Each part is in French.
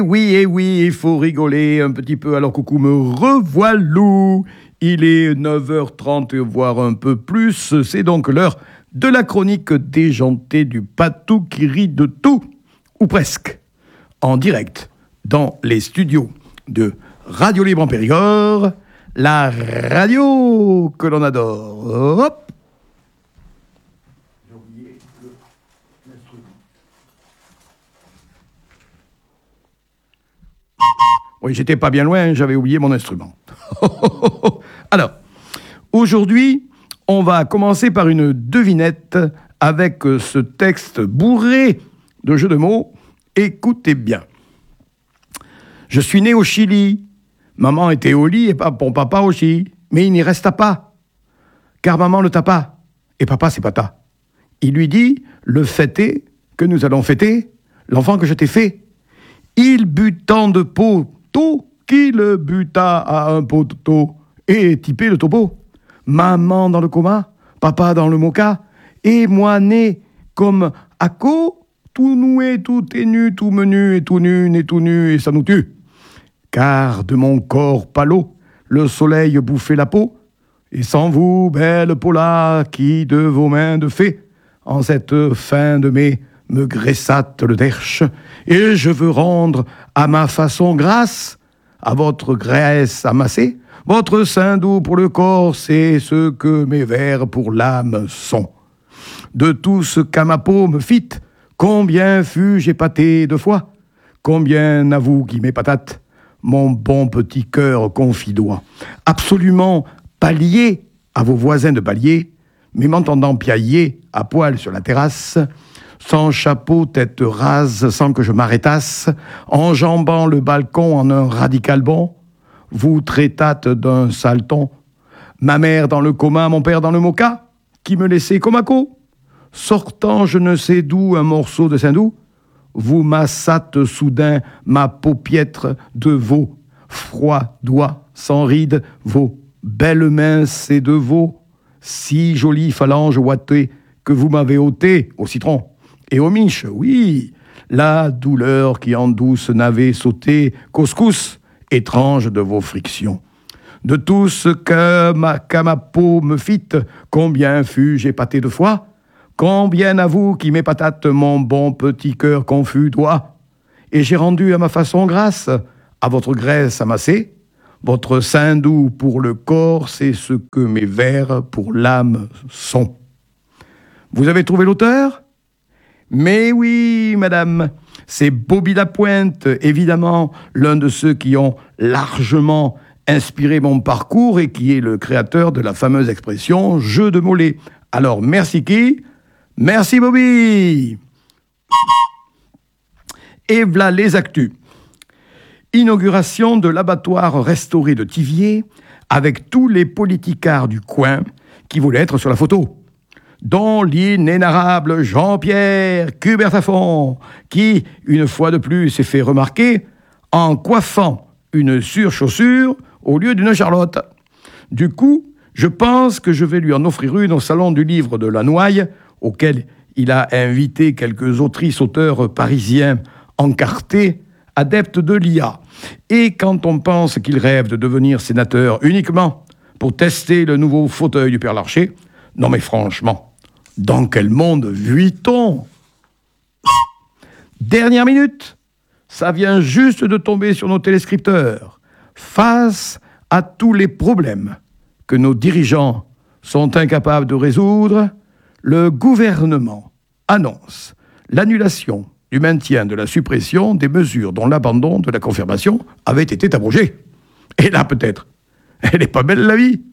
Oui, et oui, il faut rigoler un petit peu. Alors, coucou, me revoilou. Il est 9h30, voire un peu plus. C'est donc l'heure de la chronique déjantée du patou qui rit de tout, ou presque, en direct, dans les studios de Radio Libre en Périgord, la radio que l'on adore. Hop. J'ai oublié l'instrument. Oui, j'étais pas bien loin, j'avais oublié mon instrument. Alors, aujourd'hui, on va commencer par une devinette avec ce texte bourré de jeux de mots. Écoutez bien. Je suis né au Chili. Maman était au lit et mon papa aussi. Mais il n'y resta pas. Car maman ne t'a pas. Et papa, c'est pata. Il lui dit, le fait est que nous allons fêter l'enfant que je t'ai fait. Il but tant de poteaux qu'il buta à un poteau et typé le topo. Maman dans le coma, papa dans le moka, et moi né comme Ako, tout noué, tout ténu, tout menu, et tout nu, né tout nu, et ça nous tue. Car de mon corps pâlot, le soleil bouffait la peau, et sans vous, belle Paula, qui de vos mains de fée, en cette fin de mai, me graissâtes le derche, et je veux rendre à ma façon grâce à votre graisse amassée, votre sein doux pour le corps, c'est ce que mes vers pour l'âme sont. De tout ce qu'à ma peau me fit, combien fus-je épaté de fois, combien n'avoue qui m'épatate, mon bon petit cœur confidois, absolument pas lié à vos voisins de palier, mais m'entendant piailler à poil sur la terrasse, sans chapeau, tête rase, sans que je m'arrêtasse, enjambant le balcon en un radical bond, vous traitâtes d'un saleton. Ma mère dans le coma, mon père dans le moka, qui me laissait comme à co. Sortant je ne sais d'où un morceau de Saint-Doux, vous massâtes soudain ma paupiètre de vos froids doigts sans rides, vos belles mains, c'est de vos si jolies phalanges ouatées que vous m'avez ôtées au citron. Et au miche, oui, la douleur qui en douce n'avait sauté couscous, étrange de vos frictions. De tout ce qu'à ma peau me fit, combien fus-je épaté de foi, combien à vous qui m'épatate mon bon petit cœur confus doigt, et j'ai rendu à ma façon grâce à votre graisse amassée, votre sein doux pour le corps, c'est ce que mes vers pour l'âme sont. Vous avez trouvé l'auteur ? Mais oui, madame, c'est Bobby Lapointe, évidemment, l'un de ceux qui ont largement inspiré mon parcours et qui est le créateur de la fameuse expression « jeu de mollets ». Alors, merci qui ? Merci Bobby. Et voilà les actus. Inauguration de l'abattoir restauré de Thiviers avec tous les politicards du coin qui voulaient être sur la photo, dont l'inénarrable Jean-Pierre Cubertafond, qui, une fois de plus, s'est fait remarquer en coiffant une surchaussure au lieu d'une charlotte. Du coup, je pense que je vais lui en offrir une au Salon du Livre de la Noaille, auquel il a invité quelques autrices-auteurs parisiens encartés, adeptes de l'IA. Et quand on pense qu'il rêve de devenir sénateur uniquement pour tester le nouveau fauteuil du Père Larcher, non mais franchement, dans quel monde vit-on ? Dernière minute, ça vient juste de tomber sur nos téléscripteurs. Face à tous les problèmes que nos dirigeants sont incapables de résoudre, le gouvernement annonce l'annulation du maintien de la suppression des mesures dont l'abandon de la confirmation avait été abrogé. Et là, peut-être, elle n'est pas belle la vie.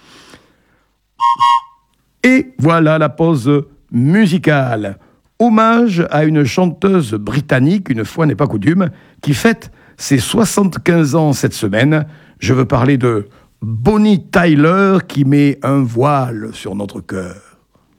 Et voilà la pause musicale. Hommage à une chanteuse britannique, une fois n'est pas coutume, qui fête ses 75 ans cette semaine. Je veux parler de Bonnie Tyler qui met un voile sur notre cœur.